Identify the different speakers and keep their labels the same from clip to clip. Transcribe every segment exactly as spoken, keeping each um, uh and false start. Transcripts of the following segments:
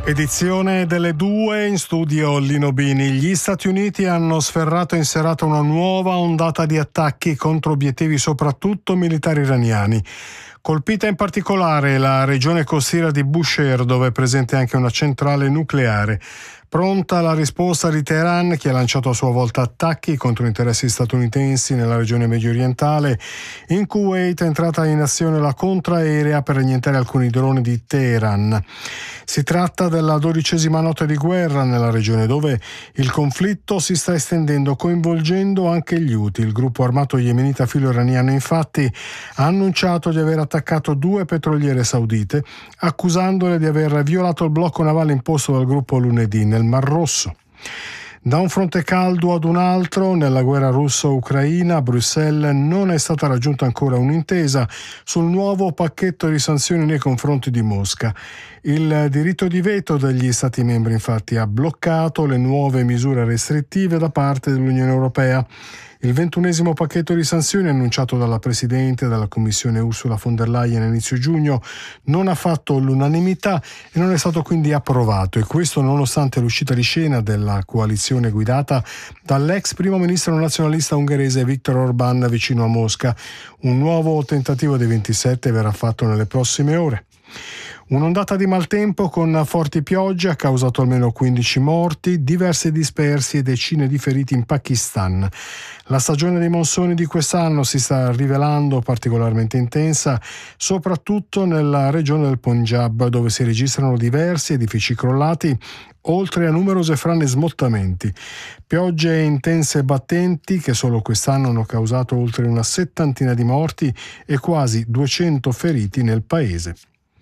Speaker 1: Edizione delle due, in studio Lino Bini. Gli Stati Uniti hanno sferrato in serata una nuova ondata di attacchi contro obiettivi soprattutto militari iraniani. Colpita in particolare la regione costiera di Bushehr, dove è presente anche una centrale nucleare. Pronta la risposta di Teheran, che ha lanciato a sua volta attacchi contro interessi statunitensi nella regione mediorientale. In Kuwait è entrata in azione la contraerea per annientare alcuni droni di Teheran. Si tratta della dodicesima notte di guerra nella regione, dove il conflitto si sta estendendo, coinvolgendo anche gli Houthi. Il gruppo armato yemenita filo-iraniano infatti ha annunciato di aver attaccato due petroliere saudite, accusandole di aver violato il blocco navale imposto dal gruppo lunedì nel Mar Rosso. Da un fronte caldo ad un altro, nella guerra russo-ucraina, a Bruxelles non è stata raggiunta ancora un'intesa sul nuovo pacchetto di sanzioni nei confronti di Mosca. Il diritto di veto degli Stati membri infatti ha bloccato le nuove misure restrittive da parte dell'Unione Europea. Il ventunesimo pacchetto di sanzioni annunciato dalla Presidente della Commissione Ursula von der Leyen a inizio giugno non ha fatto l'unanimità e non è stato quindi approvato, e questo nonostante l'uscita di scena della coalizione guidata dall'ex primo ministro nazionalista ungherese Viktor Orbán vicino a Mosca. Un nuovo tentativo dei ventisette verrà fatto nelle prossime ore. Un'ondata di maltempo con forti piogge ha causato almeno quindici morti, diversi dispersi e decine di feriti in Pakistan. La stagione dei monsoni di quest'anno si sta rivelando particolarmente intensa, soprattutto nella regione del Punjab, dove si registrano diversi edifici crollati, oltre a numerose frane e smottamenti. Piogge intense e battenti che solo quest'anno hanno causato oltre una settantina di morti e quasi duecento feriti nel paese.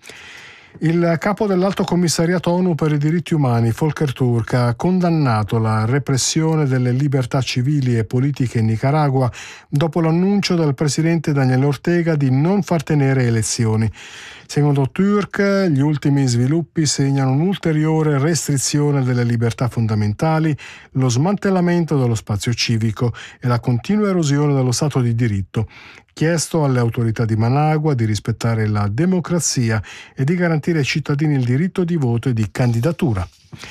Speaker 1: Il capo dell'Alto Commissariato ONU per i diritti umani, Volker Turk, ha condannato la repressione delle libertà civili e politiche in Nicaragua dopo l'annuncio del presidente Daniel Ortega di non far tenere elezioni. Secondo Turk, gli ultimi sviluppi segnano un'ulteriore restrizione delle libertà fondamentali, lo smantellamento dello spazio civico e la continua erosione dello Stato di diritto. Chiesto alle autorità di Managua di rispettare la democrazia e di garantire ai cittadini il diritto di voto e di candidatura.